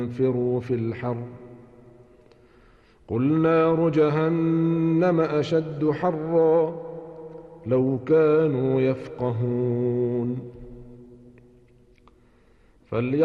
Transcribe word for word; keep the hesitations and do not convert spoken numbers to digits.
انفروا في الحر قل نار جهنم أشد حرا لو كانوا يفقهون.